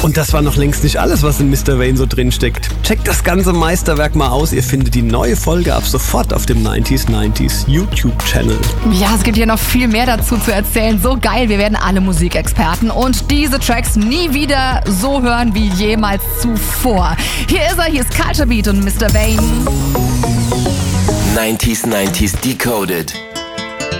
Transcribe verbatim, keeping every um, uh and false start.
Und das war noch längst nicht alles, was in Mister Wayne so drin steckt. Checkt das ganze Meisterwerk mal aus. Ihr findet die neue Folge ab sofort auf dem neunzig neunzig YouTube-Channel. Ja, es gibt hier noch viel mehr dazu zu erzählen. So geil, wir werden alle Musikexperten und diese Tracks nie wieder so hören wie jemals zuvor. Hier ist er, hier ist Culture Beat und Mister Wayne. neunzig neunzig Decoded.